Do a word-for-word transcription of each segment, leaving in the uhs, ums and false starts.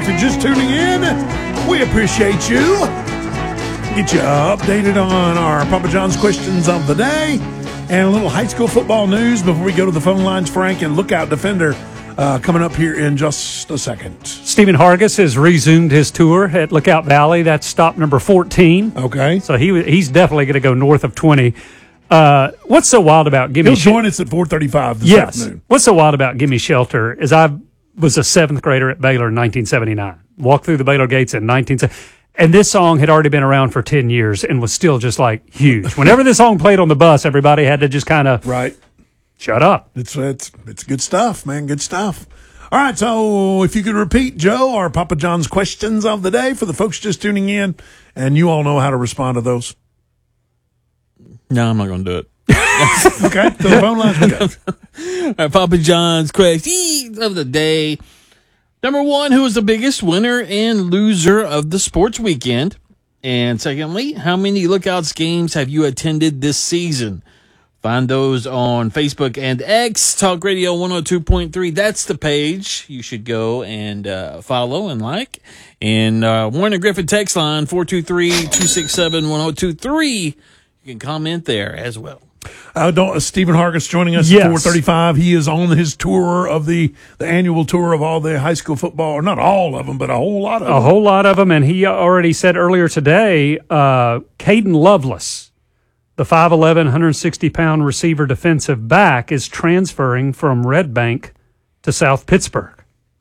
you're just tuning in, we appreciate you. Get you updated on our Papa John's questions of the day and a little high school football news before we go to the phone lines, Frank, and Lookout Defender uh, coming up here in just a second. Stephen Hargis has resumed his tour at Lookout Valley. That's stop number fourteen. Okay. So he he's definitely going to go north of twenty. Uh, what's so wild about Gimme He'll Shelter? join us at four thirty-five this yes. afternoon. What's so wild about Gimme Shelter is I was a seventh grader at Baylor in nineteen seventy-nine. Walked through the Baylor gates in nineteen seventy. And this song had already been around for ten years and was still just like huge. Whenever this song played on the bus, everybody had to just kind of right. shut up. It's, it's, it's good stuff, man. Good stuff. All right. So if you could repeat, Joe, our Papa John's questions of the day for the folks just tuning in, and you all know how to respond to those. No, I'm not going to do it. Okay. So the phone lines we go. All right, Papa John's questions of the day. Number one, who is the biggest winner and loser of the sports weekend? And secondly, how many Lookouts games have you attended this season? Find those on Facebook and X, Talk Radio one oh two point three. That's the page you should go and uh, follow and like. And uh, Warner Griffin text line, four two three, two six seven, one oh two three. You can comment there as well. Uh, don't, uh, Stephen Hargis joining us Yes. at four thirty-five. He is on his tour of the, the annual tour of all the high school football, or not all of them, but a whole lot of A them. whole lot of them. And he already said earlier today, uh, Caden Lovelace, the five eleven, one hundred sixty pound receiver defensive back, is transferring from Red Bank to South Pittsburgh.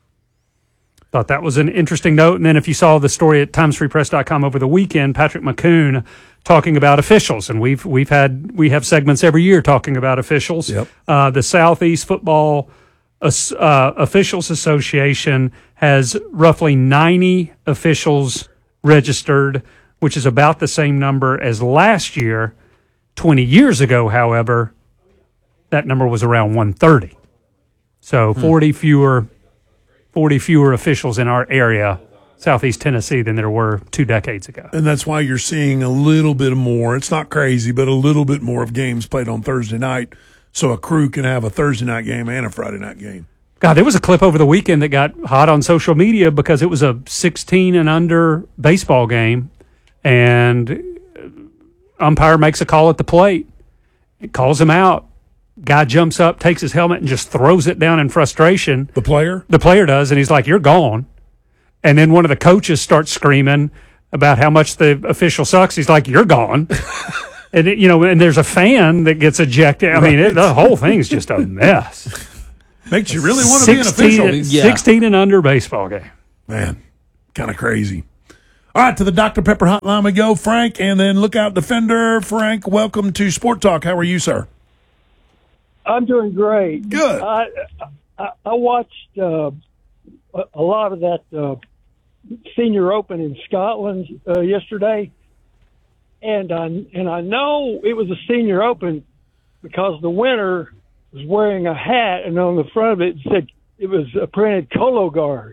Thought that was an interesting note. And then if you saw the story at times free press dot com over the weekend, Patrick McCoon talking about officials. And we've we've had we have segments every year talking about officials. Yep. Uh, the Southeast Football uh, Officials Association has roughly ninety officials registered, which is about the same number as last year. twenty years ago, however, that number was around one thirty. So Hmm. forty fewer forty fewer officials in our area, Southeast Tennessee, than there were two decades ago. And that's why you're seeing a little bit more. It's not crazy, but a little bit more of games played on Thursday night, so a crew can have a Thursday night game and a Friday night game. God, there was a clip over the weekend that got hot on social media because it was a sixteen and under baseball game, and umpire makes a call at the plate. It calls him out. Guy jumps up, takes his helmet, and just throws it down in frustration. The player? The player does, and he's like, "You're gone." And then one of the coaches starts screaming about how much the official sucks. He's like, "You're gone." And, it, you know, and there's a fan that gets ejected. I mean, it, the whole thing's just a mess. Makes you really want to be an official. Yeah. sixteen and under baseball game. Man, kind of crazy. All right, to the Doctor Pepper hotline we go, Frank, and then Lookout Defender. Frank, welcome to Sport Talk. How are you, sir? I'm doing great. Good. I I, I watched uh, a, a lot of that uh, Senior Open in Scotland uh, yesterday, and I and I know it was a Senior Open because the winner was wearing a hat, and on the front of it said it was a printed Cologuard.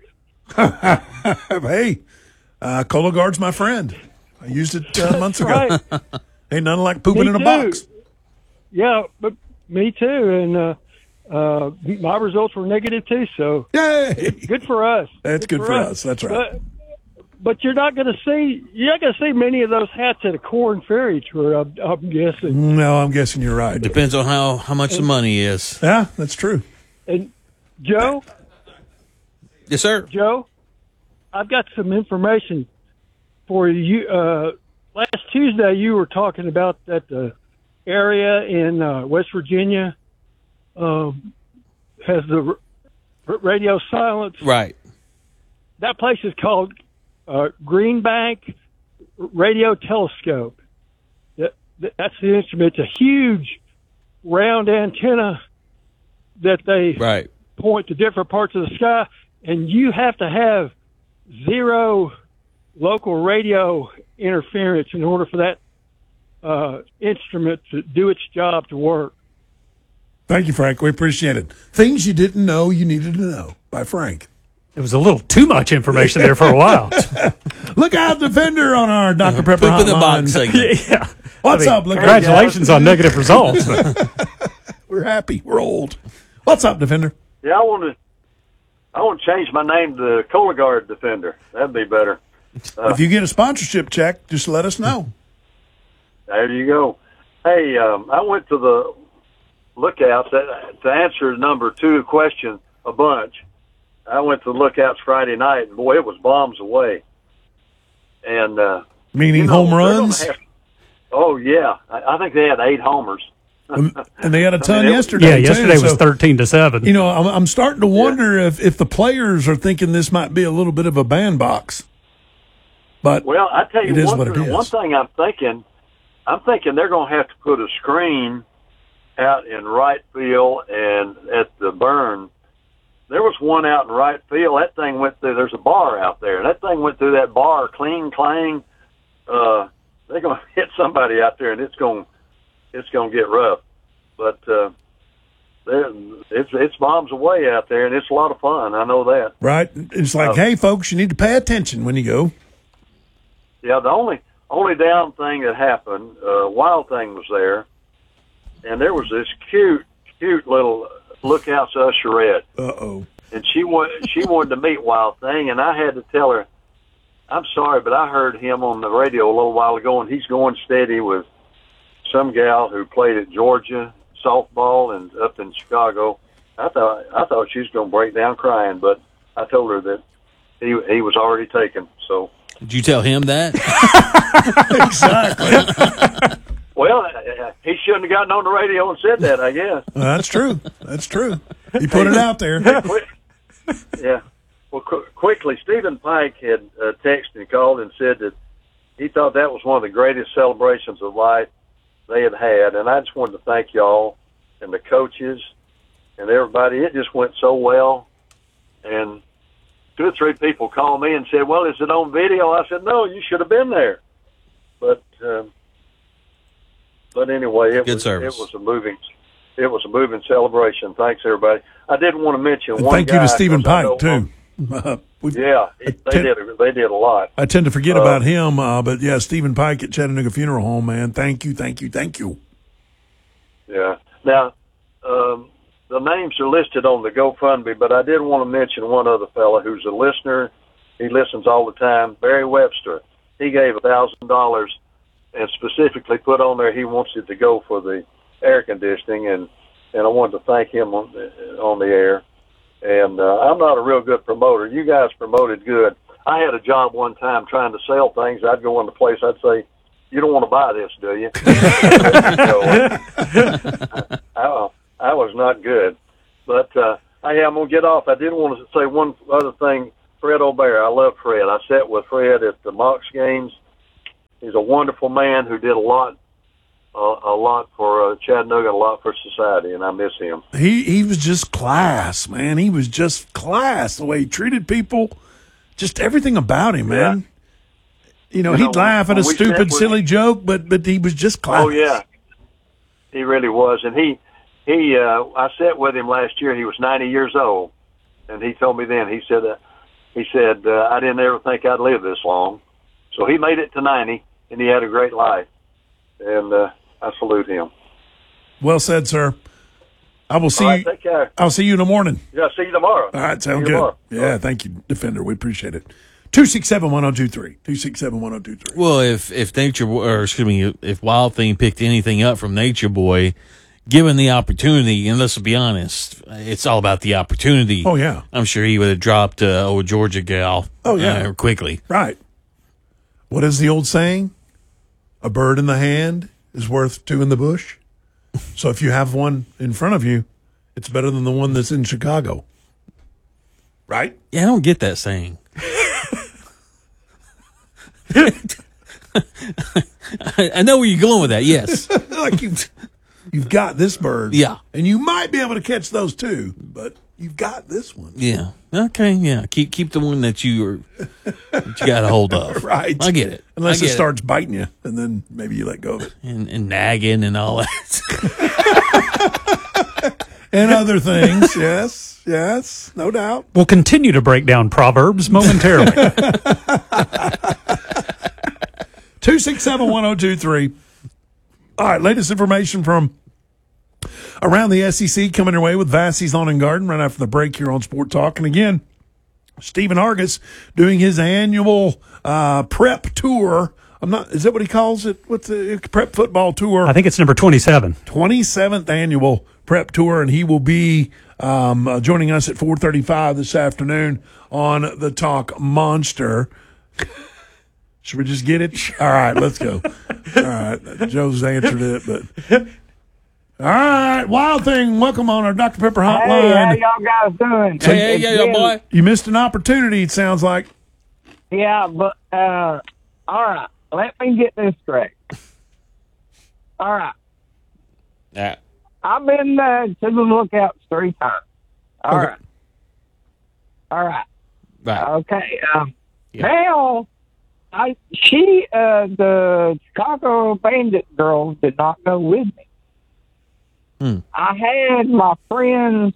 Hey, uh, Cologuard's my friend. I used it uh, months ago. Right. Ain't nothing like pooping Me in a too. box. Yeah, but me too, and uh, uh, my results were negative too. So Yay! good for us. That's good for us. That's right. But, but you're not going to see you're not going to see many of those hats at a Corn Ferry tour. I'm, I'm guessing. No, I'm guessing you're right. Depends on how, how much the money is. Yeah, that's true. And Joe, Yes, sir. Joe, I've got some information for you. Uh, last Tuesday, you were talking about that uh, area in uh, West Virginia um, has the r- radio silence. Right. That place is called uh, Green Bank Radio Telescope. That, that's the instrument. It's a huge round antenna that they Right. point to different parts of the sky, and you have to have zero local radio interference in order for that uh, instrument to do its job to work. Thank you, Frank. We appreciate it. Things you didn't know you needed to know by Frank. It was a little too much information there for a while. Lookout Defender on our Doctor Pepper Poop in the hotline. box segment. Yeah. What's I mean, up, Lookout? Congratulations on negative results. We're happy. We're old. What's up, Defender? Yeah, I want to. I want to change my name to Cologuard Defender. That'd be better. Uh, if you get a sponsorship check, just let us know. There you go. Hey, um, I went to the Lookouts to, to answer number two question a bunch. I went to the Lookouts Friday night, and boy, it was bombs away. And uh, meaning you know, home runs. Have, oh yeah, I, I think they had eight homers. And they had a ton I mean, yesterday. Yeah, yesterday too, was so, thirteen to seven. You know, I'm, I'm starting to wonder yeah. if, if the players are thinking this might be a little bit of a bandbox. But well, I tell you it is one, what it is. one thing I'm thinking, I'm thinking they're going to have to put a screen out in right field and at the burn. There was one out in right field. That thing went through. There's a bar out there, and that thing went through that bar, clean, clang. Uh, they're going to hit somebody out there, and it's going. It's going to get rough, but uh, it's it's bombs away out there, and it's a lot of fun. I know that. Right? It's like, uh, hey, folks, you need to pay attention when you go. Yeah, the only only down thing that happened, uh, Wild Thing was there, and there was this cute, cute little Lookouts usherette. Uh oh. And she wa- she wanted to meet Wild Thing, and I had to tell her, I'm sorry, but I heard him on the radio a little while ago, and he's going steady with some gal who played at Georgia softball and up in Chicago. I thought I thought she was going to break down crying, but I told her that he he was already taken. So did you tell him that? Exactly. Well, he shouldn't have gotten on the radio and said that, I guess. Well, that's true. That's true. You put it out there. Yeah. Well, qu- quickly, Stephen Pike had uh, texted and called and said that he thought that was one of the greatest celebrations of life they had had, and I just wanted to thank y'all and the coaches and everybody. It just went so well, and two or three people called me and said, well, is it on video? I said, no, you should have been there. But um, but anyway, it Good was service. it was a moving it was a moving celebration. Thanks, everybody. I did want to mention And one thank guy, you to Stephen 'cause I know- Pike, too. Uh, we- Yeah, they ten- did a, they did a lot. I tend to forget Uh, about him, uh, but yeah, Stephen Pike at Chattanooga Funeral Home, man. Thank you, thank you, thank you. Yeah. Now, um, the names are listed on the GoFundMe, but I did want to mention one other fella who's a listener. He listens all the time, Barry Webster. He gave a thousand dollars and specifically put on there he wants it to go for the air conditioning, and, and I wanted to thank him on the, on the air. And uh, I'm not a real good promoter. You guys promoted good. I had a job one time trying to sell things. I'd go in the place, I'd say, you don't want to buy this, do you? so, I, I was not good. But, uh, hey, I'm going to get off. I did want to say one other thing. Fred O'Bear, I love Fred. I sat with Fred at the Mox games. He's a wonderful man who did a lot Uh, a lot for uh, Chattanooga, a lot for society, and I miss him. He he was just class, man. He was just class. The way he treated people, just everything about him, man. Yeah. You know, you he'd know, laugh at a we stupid, with, silly joke, but but he was just class. Oh yeah, he really was. And he he uh, I sat with him last year. He was ninety years old, and he told me then. He said uh, he said uh, I didn't ever think I'd live this long. So he made it to ninety, and he had a great life. And uh, I salute him. Well said, sir. I will see All right, you. take care. I'll see you in the morning. Yeah, see you tomorrow. All right, sound See you good. tomorrow. Yeah, thank you, Defender. We appreciate it. two six seven, one oh two three. two six seven, one oh two three. Well, if if Nature Boy, or excuse me, if Wild Thing picked anything up from Nature Boy, given the opportunity, and let's be honest, it's all about the opportunity. Oh, yeah. I'm sure he would have dropped uh, old Georgia gal. Oh, yeah. uh, quickly. Right. What is the old saying? A bird in the hand is worth two in the bush. So if you have one in front of you, it's better than the one that's in Chicago. Right? Yeah, I don't get that saying. I, I know where you're going with that. Yes. Like you've, you've got this bird. Yeah. And you might be able to catch those two, but you've got this one. Yeah. Okay. Yeah. Keep keep the one that you are that you got a hold of. Right. I get it. Unless I it get starts biting you, and then maybe you let go of it. and, and nagging and all that. And other things. Yes. Yes. No doubt. We'll continue to break down Proverbs momentarily. two six seven, one oh two three. All right, latest information from around the S E C coming your way with Vassey's Lawn and Garden right after the break here on Sport Talk. And again, Stephen Argus doing his annual uh, prep tour. I'm not. Is that what he calls it? What's the prep football tour? I think it's number twenty-seven. twenty-seventh annual prep tour, and he will be um, uh, joining us at four thirty-five this afternoon on the Talk Monster. Should we just get it? All right, let's go. All right, Joe's answered it, but all right, Wild Thing, welcome on our Doctor Pepper hotline. Hey, how y'all guys doing? Hey, hey, yeah, yeah, boy. You missed an opportunity, it sounds like. Yeah, but, uh, all right, let me get this straight. All right, Yeah. I've been uh, to the Lookouts three times. All Okay. right. All right. Right. Okay. Um, Yeah. Now, I, she, uh, the Chicago Bandit girl did not go with me. Hmm. I had my friends,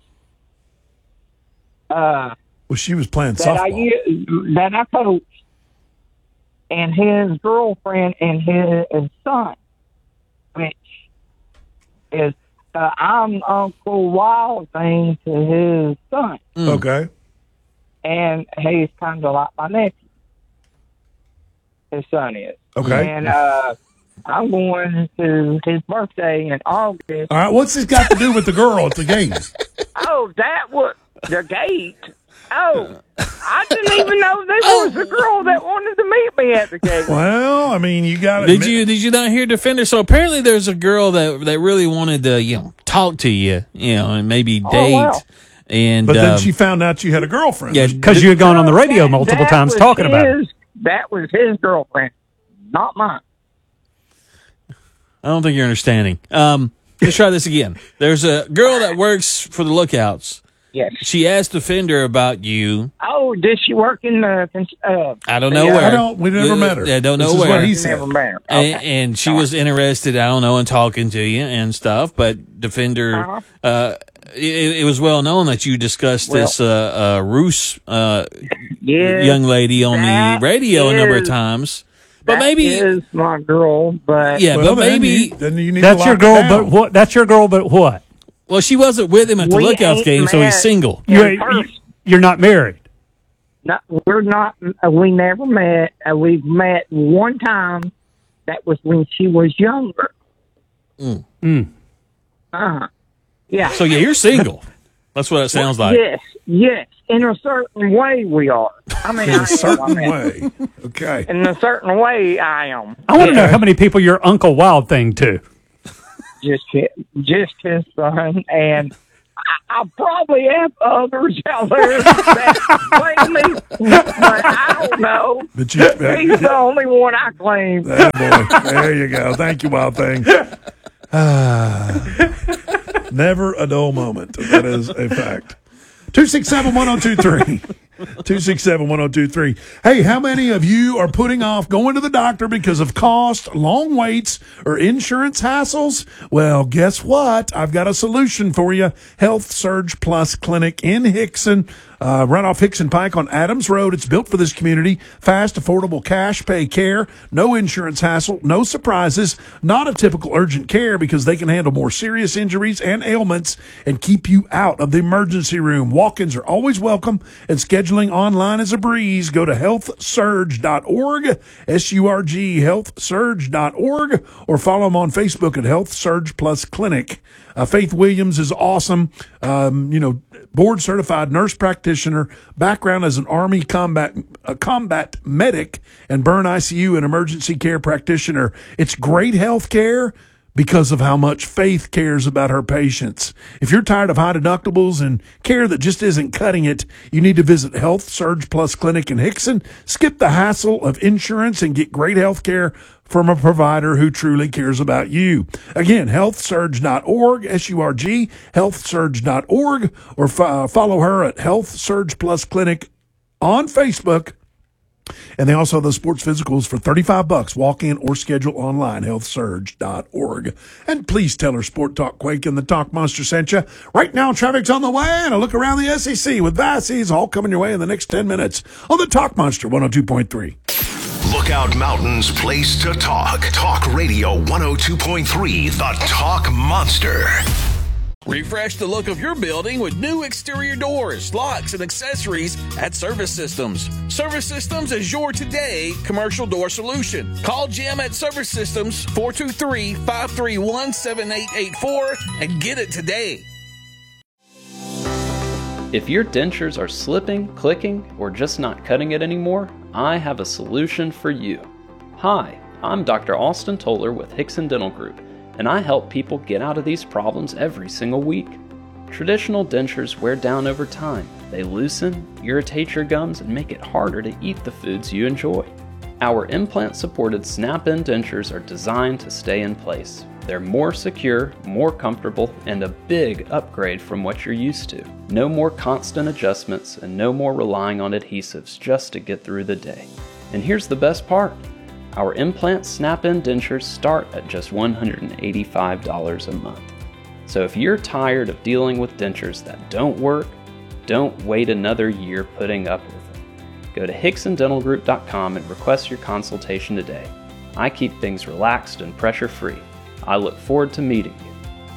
uh, Well, she was playing that I softball. u- that I coached, and his girlfriend and his son, which is uh, I'm Uncle Wild Thing to his son, Okay. and he's kind of like my nephew. His son is. Okay. And uh, I'm going to his birthday in August. All right, what's this got to do with the girl at the games? Oh, that was the gate. Oh, I didn't even know there was a girl that wanted to meet me at the gate. Well, I mean, you got to Did you did you not hear Defender? So apparently there's a girl that that really wanted to you know talk to you, you know, and maybe date. Oh, wow. And But then um, she found out you had a girlfriend. yeah, Because you had gone on the radio That- multiple that times was talking about it. his, That was his girlfriend, not mine. I don't think you're understanding. Um, let's try this again. There's a girl that works for the Lookouts. Yes. She asked Defender about you. Oh, did she work in the? Uh, I don't know Yeah, where. I don't. We never met her. I don't know This is where. what he said. never met her. And, Okay. and she was interested, I don't know, in talking to you and stuff. But Defender, Uh-huh. uh, it, it was well known that you discussed Well- this uh, uh, Roos uh, Yeah, young lady on the that radio a number of is- times. But that maybe, is my girl, but yeah, Well, but then maybe. you, then you need That's to your lock girl, it but down. what? That's your girl, but what? Well, she wasn't with him at the We Lookouts ain't game, so met. he's single. You, In you, person. you're not married. no, we're not. Uh, we never met. Uh, we've met one time. That was when she was younger. Mm. Mm. Uh huh. Yeah. So yeah, you're single. That's what it sounds like. Yes, yes. In a certain way, we are. I mean, In I a am, certain I mean, way. Okay. In a certain way, I am. I want to know Okay. how many people your Uncle Wild Thing to. Just, his, just his son, and I, I probably have others out there that claim me, but I don't know. But you, He's the only one I claim. that boy. There you go. Thank you, Wild Thing. Ah, never a dull moment. That is a fact. two six seven, one oh two three. two six seven, one oh two three. Hey, how many of you are putting off going to the doctor because of cost, long waits, or insurance hassles? Well, guess what? I've got a solution for you. Health Surge Plus Clinic in Hickson, uh, right off Hickson Pike on Adams Road. It's built for this community. Fast, affordable, cash pay care. No insurance hassle. No surprises. Not a typical urgent care because they can handle more serious injuries and ailments and keep you out of the emergency room. Walk-ins are always welcome, and scheduling online is a breeze. Go to health surge dot org, S U R G, health surge dot org, or follow them on Facebook at Health Surge Plus Clinic. Uh, Faith Williams is awesome. Um, you know, board certified nurse practitioner, background as an Army combat a combat medic and burn I C U and emergency care practitioner. It's great health care because of how much Faith cares about her patients. If you're tired of high deductibles and care that just isn't cutting it, you need to visit Health Surge Plus Clinic in Hickson. Skip the hassle of insurance and get great health care from a provider who truly cares about you. Again, health surge dot org, S U R G, health surge dot org, or fo- follow her at Health Surge Plus Clinic on Facebook. And they also have those sports physicals for thirty-five bucks. Walk in or schedule online, health surge dot org. And please tell her Sport Talk Quake and the Talk Monster sent you. Right now, traffic's on the way, and a look around the S E C with Vassey's all coming your way in the next ten minutes on the Talk Monster one oh two point three. Lookout Mountain's place to talk. Talk Radio one oh two point three, the Talk Monster. Refresh the look of your building with new exterior doors, locks, and accessories at Service Systems. Service Systems is your today commercial door solution. Call Jim at Service Systems, four two three, five three one, seven eight eight four, and get it today. If your dentures are slipping, clicking, or just not cutting it anymore, I have a solution for you. Hi, I'm Doctor Austin Toller with Hickson Dental Group, and I help people get out of these problems every single week. Traditional dentures wear down over time. They loosen, irritate your gums, and make it harder to eat the foods you enjoy. Our implant-supported snap-in dentures are designed to stay in place. They're more secure, more comfortable, and a big upgrade from what you're used to. No more constant adjustments and no more relying on adhesives just to get through the day. And here's the best part. Our implant snap-in dentures start at just one hundred eighty-five dollars a month. So if you're tired of dealing with dentures that don't work, don't wait another year putting up with them. Go to hickson dental group dot com and request your consultation today. I keep things relaxed and pressure-free. I look forward to meeting you.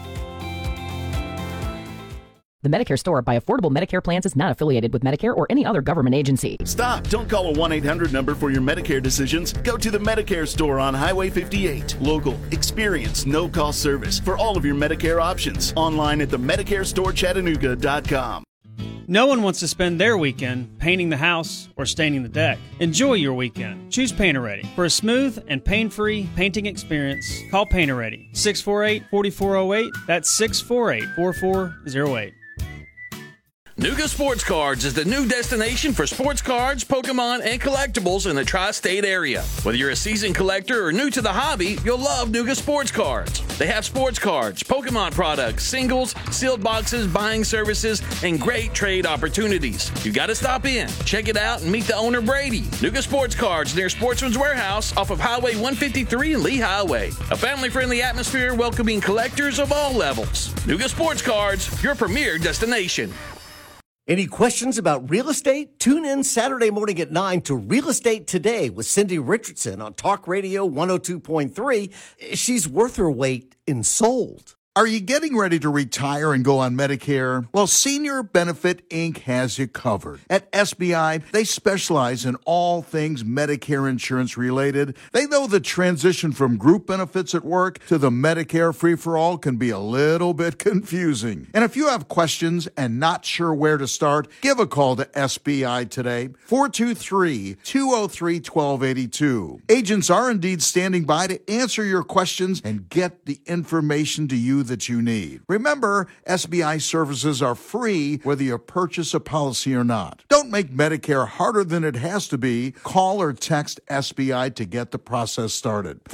The Medicare Store by Affordable Medicare Plans is not affiliated with Medicare or any other government agency. Stop! Don't call a one eight hundred number for your Medicare decisions. Go to the Medicare Store on Highway fifty-eight. Local, experienced, no-cost service for all of your Medicare options. Online at the medicare store chattanooga dot com. No one wants to spend their weekend painting the house or staining the deck. Enjoy your weekend. Choose Painter-Ready. For a smooth and pain-free painting experience, call Painter-Ready. six four eight, four four zero eight. That's six four eight, four four zero eight. Nuga Sports Cards is the new destination for sports cards, Pokemon, and collectibles in the tri-state area. Whether you're a seasoned collector or new to the hobby, you'll love Nuga Sports Cards. They have sports cards, Pokemon products, singles, sealed boxes, buying services, and great trade opportunities. You gotta stop in, check it out, and meet the owner, Brady. Nuga Sports Cards near Sportsman's Warehouse off of Highway one fifty-three and Lee Highway. A family-friendly atmosphere welcoming collectors of all levels. Nuga Sports Cards, your premier destination. Any questions about real estate? Tune in Saturday morning at nine to Real Estate Today with Cindy Richardson on Talk Radio one oh two point three. She's worth her weight in sold. Are you getting ready to retire and go on Medicare? Well, Senior Benefit Incorporated has you covered. At S B I, they specialize in all things Medicare insurance related. They know the transition from group benefits at work to the Medicare free-for-all can be a little bit confusing. And if you have questions and not sure where to start, give a call to S B I today, four two three, two oh three, one two eight two. Agents are indeed standing by to answer your questions and get the information to you that you need. Remember, S B I services are free whether you purchase a policy or not. Don't make Medicare harder than it has to be. Call or text S B I to get the process started.